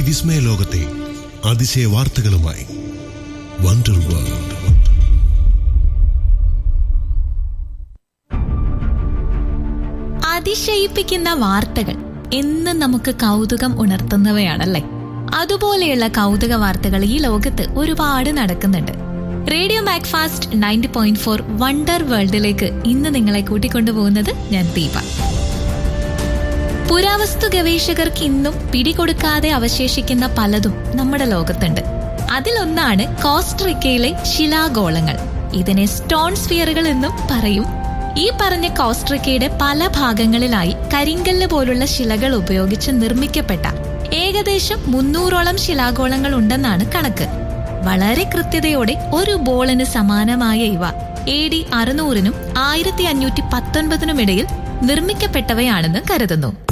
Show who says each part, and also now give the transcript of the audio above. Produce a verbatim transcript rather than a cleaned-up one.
Speaker 1: വിസ്മയ ലോകത്തെ അതിശയ വാർത്തകളുമായി wonder world.
Speaker 2: അതിശയിപ്പിക്കുന്ന വാർത്തകൾ എന്നും നമുക്ക് കൗതുകം ഉണർത്തുന്നവയാണല്ലേ. അതുപോലെയുള്ള കൗതുക വാർത്തകൾ ഈ ലോകത്ത് ഒരുപാട് നടക്കുന്നുണ്ട്. Radio Macfast ninety point four wonder വേൾഡിലേക്ക് ഇന്ന് നിങ്ങളെ കൂട്ടിക്കൊണ്ടുപോകുന്നത് ഞാൻ ദീപ. പുരാവസ്തു ഗവേഷകർക്ക് ഇന്നും പിടികൊടുക്കാതെ അവശേഷിക്കുന്ന പലതും നമ്മുടെ ലോകത്തുണ്ട്. അതിലൊന്നാണ് കോസ്റ്ററിക്കയിലെ ശിലാഗോളങ്ങൾ. ഇതിനെ സ്റ്റോൺ സ്ഫിയറുകൾ എന്നും പറയും. ഈ പറഞ്ഞ കോസ്റ്ററിക്കയുടെ പല ഭാഗങ്ങളിലായി കരിങ്കല്ല് പോലുള്ള ശിലകൾ ഉപയോഗിച്ച് നിർമ്മിക്കപ്പെട്ട ഏകദേശം മുന്നൂറോളം ശിലാഗോളങ്ങൾ ഉണ്ടെന്നാണ് കണക്ക്. വളരെ കൃത്യതയോടെ ഒരു ബോളിന് സമാനമായ ഇവ എ ഡി അറുന്നൂറിനും ആയിരത്തി അഞ്ഞൂറ്റി പത്തൊൻപതിനും ഇടയിൽ നിർമ്മിക്കപ്പെട്ടവയാണെന്ന് കരുതുന്നു.